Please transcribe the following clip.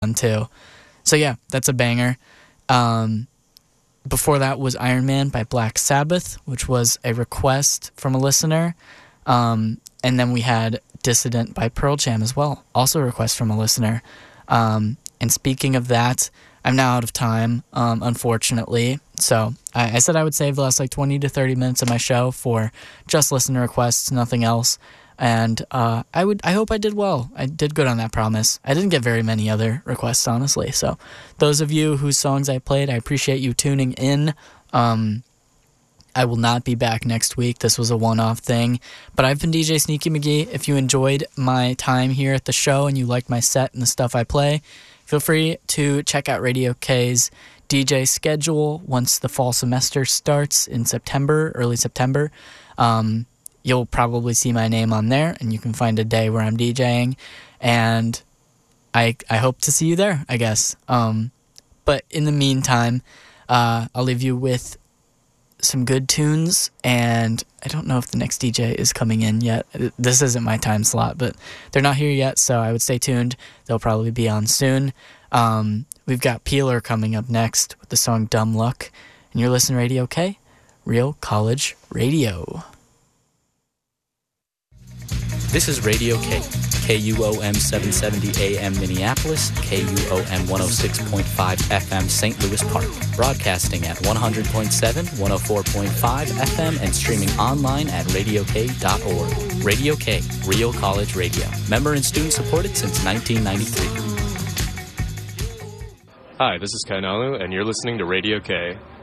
one too. So yeah, that's a banger. Before that was Iron Man by Black Sabbath, which was a request from a listener. And then we had Dissident by Pearl Jam as well, also a request from a listener. And speaking of that, I'm now out of time, unfortunately. So I said I would save the last 20 to 30 minutes of my show for just listener requests, nothing else. And I hope I did well. I did good on that promise. I didn't get very many other requests, honestly. So those of you whose songs I played, I appreciate you tuning in. I will not be back next week. This was a one-off thing. But I've been DJ Sneaky McGee. If you enjoyed my time here at the show and you like my set and the stuff I play, feel free to check out Radio K's DJ schedule once the fall semester starts in September, early September. You'll probably see my name on there, and you can find a day where I'm DJing, and I hope to see you there, I guess. But in the meantime, I'll leave you with some good tunes, and I don't know if the next DJ is coming in yet. This isn't my time slot, but they're not here yet, so I would stay tuned. They'll probably be on soon. We've got Peeler coming up next with the song Dumb Luck, and you're listening to Radio K, Real College Radio. This is Radio K, KUOM 770 AM Minneapolis, KUOM 106.5 FM St. Louis Park, broadcasting at 100.7, 104.5 FM, and streaming online at radiok.org. Radio K, Real College Radio. Member and student supported since 1993. Hi, this is Ken Alu, and you're listening to Radio K.